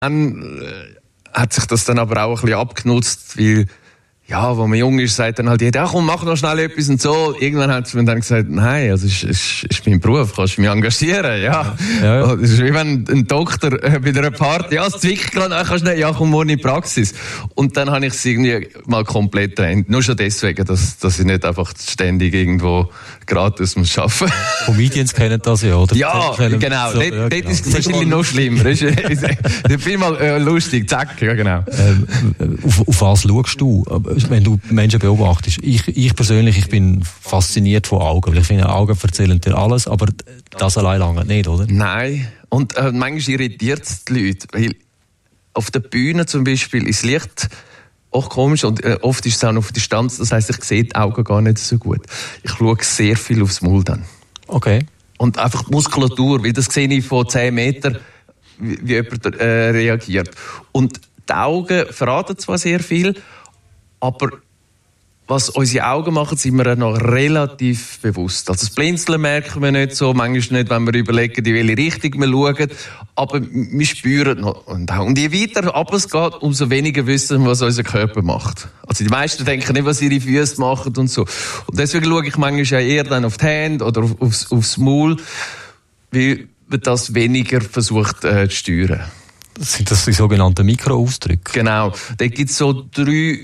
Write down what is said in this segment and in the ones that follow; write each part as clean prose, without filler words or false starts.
Dann hat sich das dann aber auch ein bisschen abgenutzt, weil, ja, wo man jung ist, sagt dann halt jeder, komm, mach noch schnell etwas und so. Irgendwann hat sie mir dann gesagt, nein, also ist mein Beruf, kannst du mich engagieren, ja. Das ist wie wenn ein Doktor bei einer Party, ja, es zwickt gerade, kannst du nicht, ja, komm morgen in die Praxis. Und dann habe ich es irgendwie mal komplett getrennt. Nur schon deswegen, dass ich nicht einfach ständig irgendwo gratis muss arbeiten. Comedians kennen das ja, oder? Ja, genau. Dort ist es wahrscheinlich noch schlimmer. Das ist vielmal lustig, zack, ja, genau. Auf was schaust du, wenn du Menschen beobachtest? Ich persönlich, ich bin fasziniert von Augen, weil ich finde, Augen erzählen dir alles, aber das allein lange nicht, oder? Nein. Und manchmal irritiert es die Leute, weil auf der Bühne zum Beispiel ist Licht auch komisch und oft ist es auch noch auf Distanz, das heisst, ich sehe die Augen gar nicht so gut. Ich schaue sehr viel aufs Maul dann. Okay. Und einfach die Muskulatur, weil das sehe ich von 10 Metern, wie jemand reagiert. Und die Augen verraten zwar sehr viel, aber was unsere Augen machen, sind wir noch relativ bewusst. Also das Blinzeln merken wir nicht so, manchmal nicht, wenn wir überlegen, in welche Richtung wir schauen, aber wir spüren noch. Und je weiter ab es geht, umso weniger wissen wir, was unser Körper macht. Also die meisten denken nicht, was ihre Füße machen und so. Und deswegen schaue ich manchmal eher dann auf die Hände oder aufs Maul, weil man das weniger versucht zu steuern. Sind das die sogenannten Mikroausdrücke? Genau. Da gibt es so drei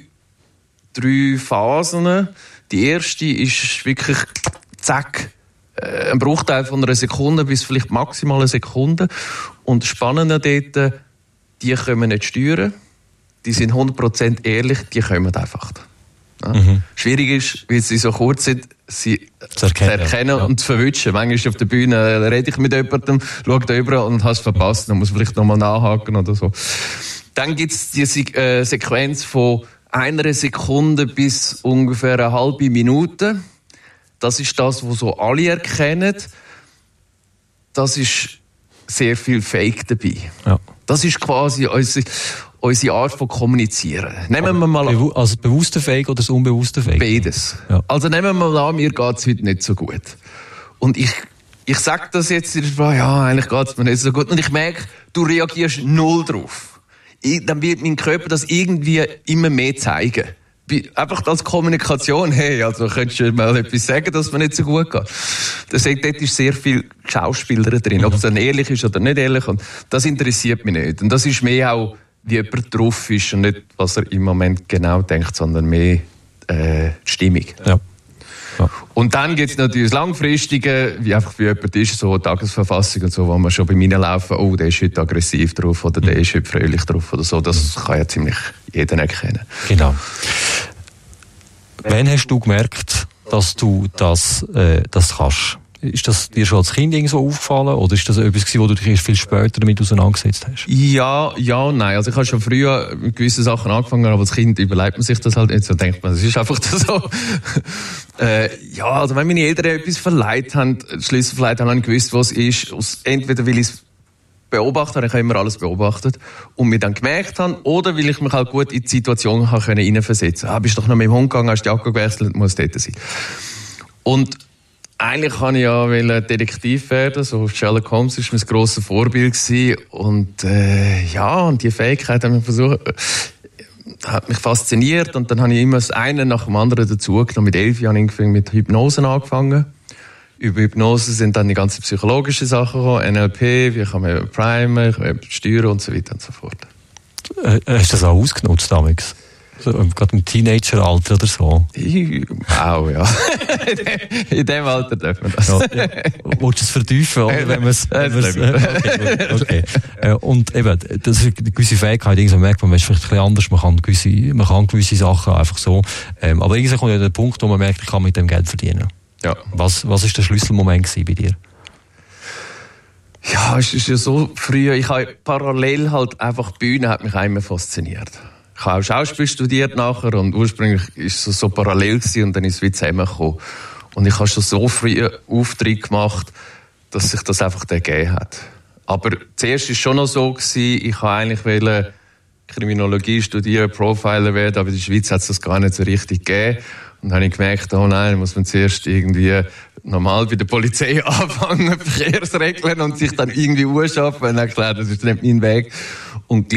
Phasen. Die erste ist wirklich zack, ein Bruchteil von einer Sekunde bis vielleicht maximal eine Sekunde. Und das Spannende dort, die können wir nicht steuern. Die sind 100% ehrlich, die kommen einfach. Ja. Schwierig ist, weil sie so kurz sind, sie zu erkennen und zu verwischen. Manchmal auf der Bühne rede ich mit jemandem, schaue da rüber und hast es verpasst, dann muss vielleicht nochmal nachhaken oder so. Dann gibt es die Sequenz von 1 Sekunde bis ungefähr eine halbe Minute. Das ist das, was so alle erkennen. Das ist sehr viel Fake dabei. Ja. Das ist quasi unsere Art von Kommunizieren. Nehmen wir mal an. Also bewusster Fake oder das unbewusste Fake? Beides. Ja. Also nehmen wir mal an, mir geht es heute nicht so gut. Und ich sage das jetzt, ja, eigentlich geht es mir nicht so gut. Und ich merke, du reagierst null drauf. Dann wird mein Körper das irgendwie immer mehr zeigen. Einfach als Kommunikation, hey, also könntest du mal etwas sagen, dass mir nicht so gut geht. Dort ist sehr viel Schauspieler drin, ob es dann ehrlich ist oder nicht ehrlich. Und das interessiert mich nicht. Und das ist mehr auch, wie jemand drauf ist und nicht, was er im Moment genau denkt, sondern mehr die Stimmung. Ja. Ja. Und dann gibt es natürlich das Langfristige, wie einfach wie jemand ist, so Tagesverfassung und so, wo man schon bei mir laufen, oh, der ist heute aggressiv drauf oder der ist heute fröhlich drauf oder so. Das kann ja ziemlich jeder erkennen. Genau. Wann hast du gemerkt, dass du das kannst? Ist das dir schon als Kind irgendwo aufgefallen oder ist das etwas gewesen, wo du dich erst viel später damit auseinandergesetzt hast? Ja und nein. Also ich habe schon früher mit gewissen Sachen angefangen, aber als Kind überlegt man sich das halt nicht so. Denkt man, das ist einfach so. Also wenn meine Eltern etwas verleiht haben, Schlüssel verleiht haben, habe ich gewusst, was es ist. Entweder weil ich es beobachtet habe, ich habe immer alles beobachtet und mir dann gemerkt habe, oder weil ich mich halt gut in die Situation hineinversetzen konnte. Bist du doch noch mit dem Hund gegangen, hast die Jacke gewechselt, muss dort sein. Und eigentlich wollte ich ja Detektiv werden, so Sherlock Holmes war mein grosses Vorbild gewesen. Und und die Fähigkeit hat mich fasziniert und dann habe ich immer das eine nach dem anderen dazugenommen. Mit 11 Jahren habe ich mit Hypnose angefangen. Über Hypnose sind dann die ganzen psychologischen Sachen gekommen, NLP, wie kann man primen, steuern und so weiter und so fort. Hast du das auch ausgenutzt damals? So, gerade im Teenageralter oder so? Wow, ja. In dem Alter dürfen wir das. Ja. Willst du es vertiefen? Oder? Wenn okay. Und eben, das ist eine gewisse Fähigkeit, irgendwann merkt man, es ist vielleicht ein bisschen anders, man kann gewisse Sachen einfach so. Aber irgendwann kommt ja der Punkt, wo man merkt, ich kann mit dem Geld verdienen. Ja. Was ist der Schlüsselmoment bei dir? Ja, es ist ja so früh. Ich habe parallel halt einfach Bühne hat mich immer fasziniert. Ich habe auch Schauspiel studiert nachher und ursprünglich ist es so parallel gewesen und dann ist es wie zusammengekommen. Und ich habe schon so früh Auftritte gemacht, dass sich das einfach ergeben hat. Aber zuerst war es schon noch so gewesen, ich wollte eigentlich Kriminologie studieren, Profiler werden, aber in der Schweiz hat es das gar nicht so richtig gegeben. Und dann habe ich gemerkt, oh nein, muss man zuerst irgendwie normal bei der Polizei anfangen, Verkehrsregeln und sich dann irgendwie anschaffen. Und dann habe ich gedacht, das ist nicht mein Weg. Und